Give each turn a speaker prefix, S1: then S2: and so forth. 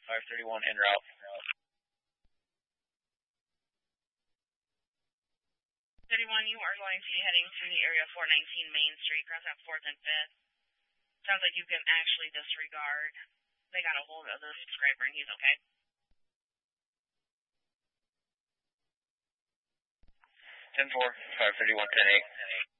S1: 531 en route.
S2: 31, you are going to be heading to the area 419 Main Street, cross out 4th and 5th. Sounds like you can actually disregard. They got a hold of the subscriber and he's okay.
S1: 10-4, 531, 10-8.